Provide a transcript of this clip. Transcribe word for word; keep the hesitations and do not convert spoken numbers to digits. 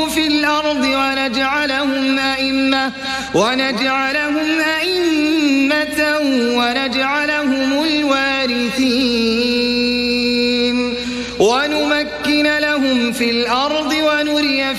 في الأرض ونجعلهم أئمة ونجعلهم أئمة ونجعلهم الوارثين ونمكن لهم في الأرض ونري